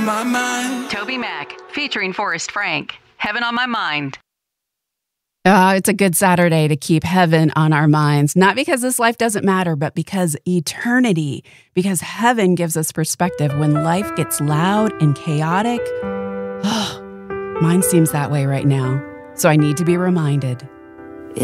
my mind. Toby Mac, featuring Forrest Frank. Heaven on My Mind. It's a good Saturday to keep heaven on our minds, not because this life doesn't matter, but because eternity, because heaven gives us perspective when life gets loud and chaotic. Mine seems that way right now, so I need to be reminded.